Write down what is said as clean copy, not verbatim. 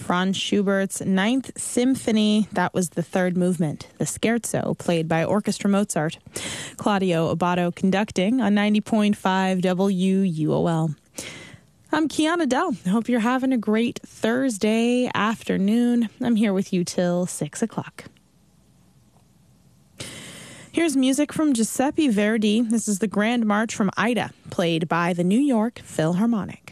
Franz Schubert's Ninth Symphony. That was the third movement, the Scherzo, played by Orchestra Mozart. Claudio Abbado conducting on 90.5 WUOL. I'm Kiana Dell. I hope you're having a great Thursday afternoon. I'm here with you till 6 o'clock. Here's music from Giuseppe Verdi. This is the Grand March from Aida, played by the New York Philharmonic.